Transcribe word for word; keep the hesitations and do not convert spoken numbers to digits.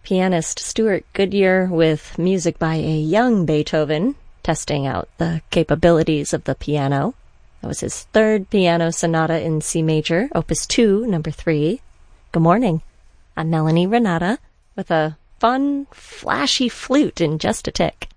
Pianist Stuart Goodyear with music by a young Beethoven, testing out the capabilities of the piano. That was his third piano sonata in C major, opus two, number three. Good morning. I'm Melanie Renata with a fun, flashy flute in just a tick.